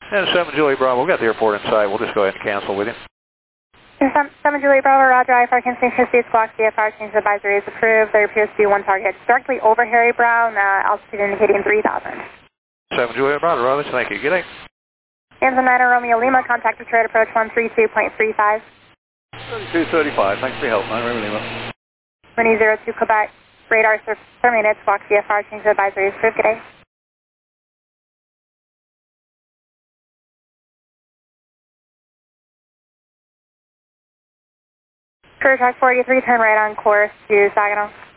And 7 Juliet Bravo, we've got the airport in sight. We'll just go ahead and cancel with you. 7 Juliet Bravo, Roger, IFR cancellation speed squawk, CFR change advisory is approved. There appears to be one target directly over Harry Brown, altitude indicating 3,000. 7 Juliet Bravo, Roger, thank you. Good day. Kansas 9 Romeo Lima, contact Detroit approach 132.35. 3235, thanks for your help, 9 Romeo Lima. 2002 Quebec, radar terminated, squawk, CFR change advisory is approved. Good day. Career track 43, turn right on course to Saginaw.